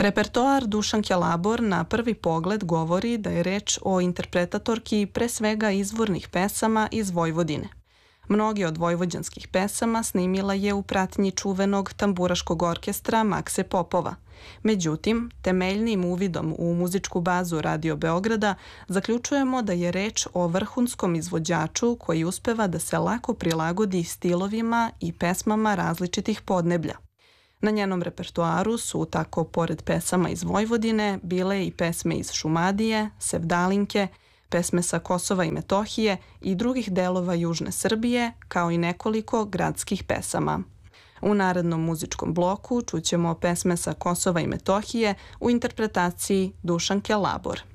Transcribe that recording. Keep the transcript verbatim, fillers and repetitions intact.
Repertoar Dušanke Labor na prvi pogled govori da je reč o interpretatorki pre svega izvornih pesama iz Vojvodine. Mnogi od vojvođanskih pesama snimila je u pratnji čuvenog tamburaškog orkestra Makse Popova. Međutim, temeljnim uvidom u muzičku bazu Radio Beograda zaključujemo da je reč o vrhunskom izvođaču koji uspeva da se lako prilagodi stilovima i pesmama različitih podneblja. Na njenom repertoaru su tako, pored pesama iz Vojvodine, bile i pesme iz Šumadije, Sevdalinke, pesme sa Kosova i Metohije i drugih delova južne Srbije, kao i nekoliko gradskih pesama. U narednom muzičkom bloku čućemo pesme sa Kosova i Metohije u interpretaciji Dušanke Labor.